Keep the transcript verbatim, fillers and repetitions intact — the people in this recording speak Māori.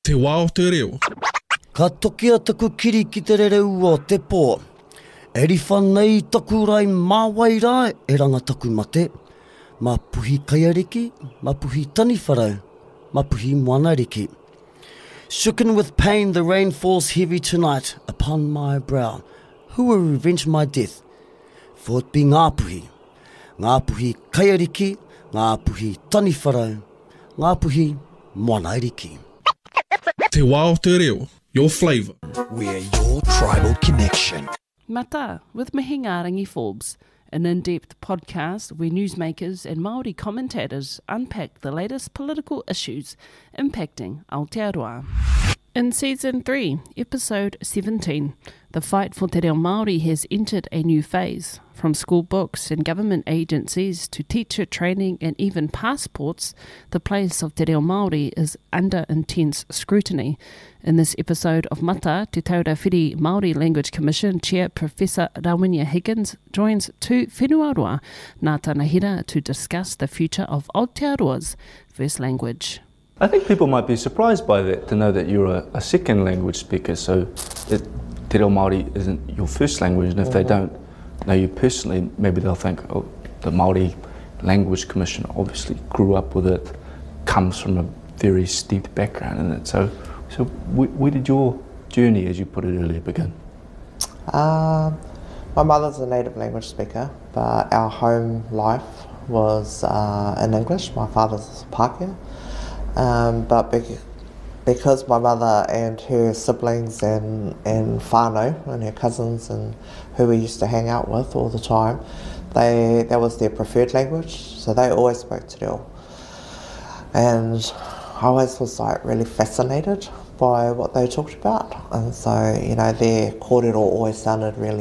Te wā o te reo. Ka tokia taku kiri ki te rereu o te pō. E ri whanei taku rai māwai rā e ranga taku mate. Ma puhi kaiariki, ma puhi tani wharau, ma puhi moana riki. Shooken with pain, the rain falls heavy tonight upon my brow. Who will revenge my death? For it be Ngāpuhi. Ngāpuhi kaiariki, Ngāpuhi tani wharau, Ngāpuhi moana riki. Te wā o te reo, your flavour. We're your tribal connection. Mata, with Mihingarangi Forbes, an in-depth podcast where newsmakers and Māori commentators unpack the latest political issues impacting Aotearoa. In Season three, Episode seventeen, the fight for Te Reo Māori has entered a new phase. From school books and government agencies to teacher training and even passports, the place of Te Reo Māori is under intense scrutiny. In this episode of Mata, Te Taurawhiri Māori Language Commission Chair Professor Rawinia Higgins joins two whenuaroa, Ngā Tanahira, to discuss the future of Aotearoa's first language. I think people might be surprised by that, to know that you're a, a second language speaker, so that Te Reo Māori isn't your first language, and if mm-hmm. they don't know you personally, maybe they'll think, oh, the Māori Language Commission obviously grew up with it, comes from a very steeped background in it. So, so where, where did your journey, as you put it earlier, begin? Um, my mother's a native language speaker, but our home life was uh, in English. My father's Pākehā. Um, but be- because my mother and her siblings and, and whānau and her cousins and who we used to hang out with all the time, they that was their preferred language, so they always spoke Te Reo. And I always was like really fascinated by what they talked about, and so, you know, their kōrero always sounded really